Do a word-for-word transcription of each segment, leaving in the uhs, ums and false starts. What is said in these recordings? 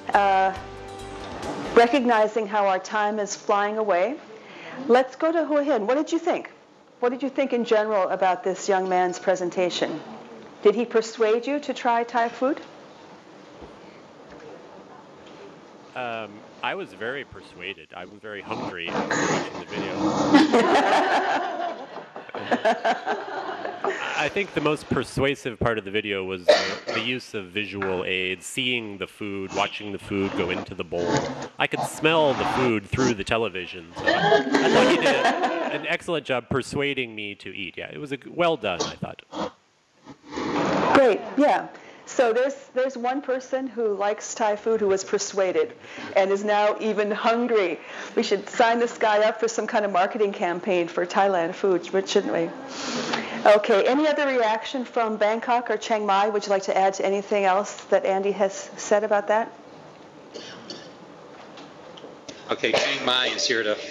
uh, recognizing how our time is flying away. Let's go to Hua Hin. What did you think? What did you think in general about this young man's presentation? Did he persuade you to try Thai food? Um, I was very persuaded. I was very hungry after watching the video. I think the most persuasive part of the video was the, the use of visual aids, seeing the food, watching the food go into the bowl. I could smell the food through the television. So I, I thought he did an excellent job persuading me to eat. Yeah, it was a, well done, I thought. Great, yeah. So there's there's one person who likes Thai food who was persuaded and is now even hungry. We should sign this guy up for some kind of marketing campaign for Thailand food, shouldn't we? Okay, any other reaction from Bangkok or Chiang Mai? Would you like to add to anything else that Andy has said about that? Okay, Chiang Mai is here to...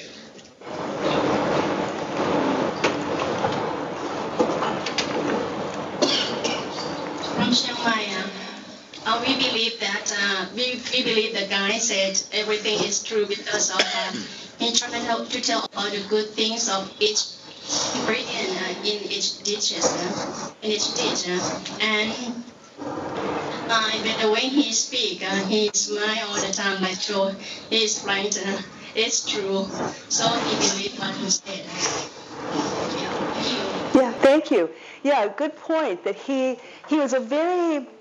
From Chiang Mai, uh, we believe that uh, we, we believe the guy said everything is true because of uh, he tried to, to tell all the good things of each ingredient uh, in each dishes, uh, in each dish, uh, and uh, the way he speak, uh, he smile all the time like so he's right. Uh, it's true, so he believed what he said. Yeah, thank you. Yeah, thank you. Yeah, good point. That he he was a very